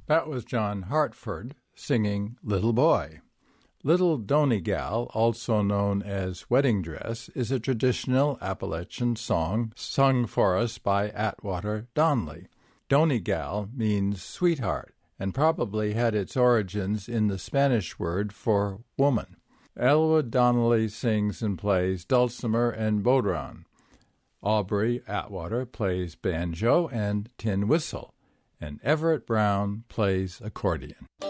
That was John Hartford singing Little Boy. Little Donegal, also known as Wedding Dress, is a traditional Appalachian song sung for us by Atwater Donley. Donegal means sweetheart and probably had its origins in the Spanish word for woman. Elwood Donnelly sings and plays dulcimer and bodhrán. Aubrey Atwater plays banjo and tin whistle, and Everett Brown plays accordion.